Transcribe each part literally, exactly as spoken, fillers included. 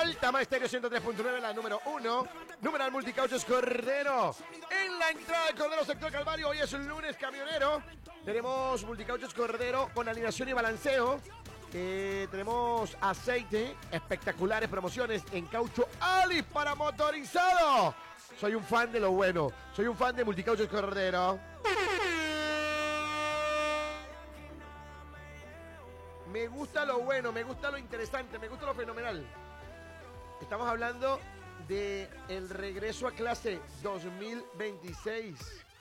numeral, Tama Estéreo ciento tres punto nueve, la número uno. Numeral Multicauchos Cordero. En la entrada de Cordero Sector Calvario, hoy es un lunes camionero. Tenemos Multicauchos Cordero con alineación y balanceo. Eh, tenemos aceite, espectaculares promociones en caucho Ali para motorizado. Soy un fan de lo bueno. Soy un fan de Multicauchos Cordero. Me gusta lo bueno, me gusta lo interesante, me gusta lo fenomenal. Estamos hablando de el regreso a clase dos mil veintiséis.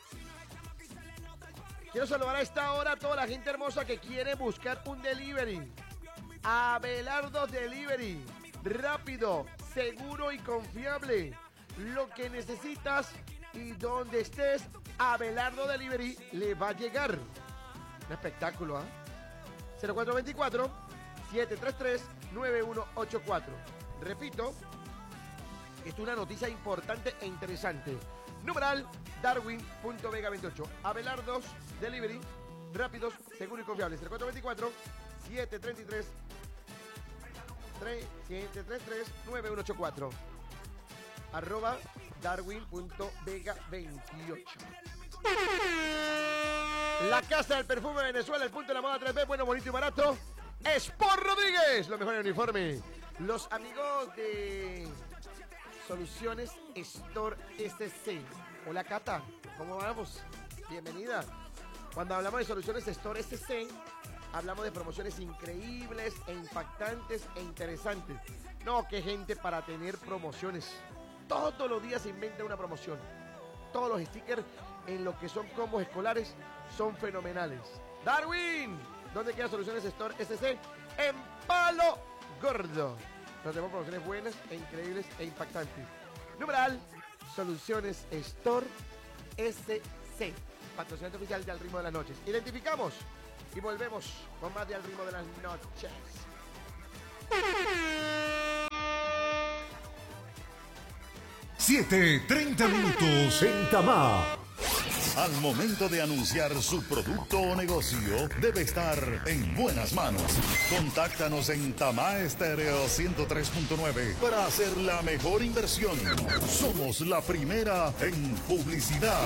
Quiero saludar a esta hora a toda la gente hermosa que quiere buscar un delivery. Abelardo Delivery. Rápido, seguro y confiable. Lo que necesitas y donde estés, Abelardo Delivery le va a llegar. Un espectáculo, ¿ah? ¿eh? cero cuatro dos cuatro, siete tres tres, nueve uno ocho cuatro. Repito, esto es una noticia importante e interesante. Numeral Darwin punto vega veintiocho. Abelardos Delivery, rápidos, seguros y confiables. cero cuatro dos cuatro, siete tres tres, nueve uno ocho cuatro. Arroba Darwin punto vega veintiocho. La Casa del Perfume de Venezuela, el punto de la moda tres B, bueno, bonito y barato. Sport Rodríguez, lo mejor en uniforme. Los amigos de Soluciones Store S C. Hola Cata, ¿cómo vamos? Bienvenida. Cuando hablamos de Soluciones Store S C, hablamos de promociones increíbles e impactantes e interesantes. No, qué gente para tener promociones. Todos los días se inventa una promoción. Todos los stickers en lo que son combos escolares son fenomenales. Darwin, ¿dónde queda Soluciones Store S C? En Palo Gordo. Pero tenemos promociones buenas e increíbles e impactantes. Numeral Soluciones Store S C. Patrocinante oficial de Al Ritmo de las Noches. Identificamos y volvemos con más de Al Ritmo de las Noches. siete treinta minutos en Tamá. Al momento de anunciar su producto o negocio, debe estar en buenas manos. Contáctanos en Tamá Estéreo ciento tres punto nueve para hacer la mejor inversión. Somos la primera en publicidad.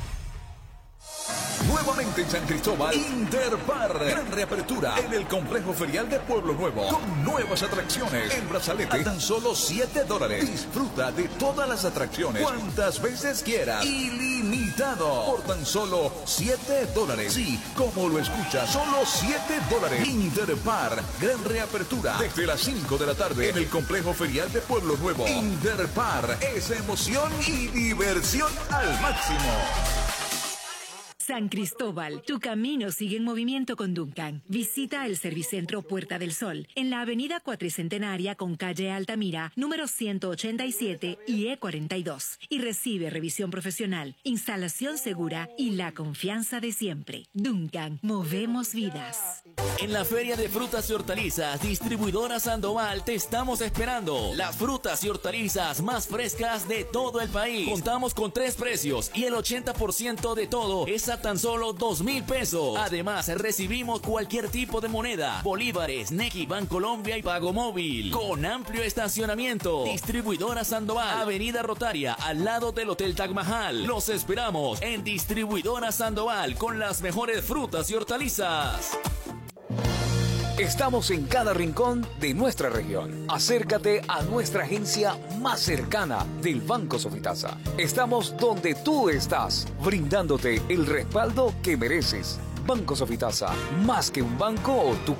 Nuevamente en San Cristóbal, Interpar, gran reapertura en el complejo ferial de Pueblo Nuevo, con nuevas atracciones. El brazalete a tan solo siete dólares. Disfruta de todas las atracciones cuantas veces quieras, ilimitado, por tan solo siete dólares. Sí, como lo escucha, solo siete dólares. Interpar, gran reapertura desde las cinco de la tarde en el complejo ferial de Pueblo Nuevo. Interpar es emoción y diversión al máximo. San Cristóbal, tu camino sigue en movimiento con Duncan. Visita el Servicentro Puerta del Sol en la avenida Cuatricentenaria con calle Altamira, número ciento ochenta y siete y E cuarenta y dos. Y recibe revisión profesional, instalación segura y la confianza de siempre. Duncan, movemos vidas. En la Feria de Frutas y Hortalizas, Distribuidora Sandoval, te estamos esperando. Las frutas y hortalizas más frescas de todo el país. Contamos con tres precios y el ochenta por ciento de todo es a tan solo dos mil pesos. Además, recibimos cualquier tipo de moneda, bolívares, Nequi, Bancolombia y Pago Móvil. Con amplio estacionamiento. Distribuidora Sandoval, Avenida Rotaria, al lado del Hotel Taj Mahal. Los esperamos en Distribuidora Sandoval con las mejores frutas y hortalizas. Estamos en cada rincón de nuestra región. Acércate a nuestra agencia más cercana del Banco Sofitasa. Estamos donde tú estás, brindándote el respaldo que mereces. Banco Sofitasa, más que un banco, tu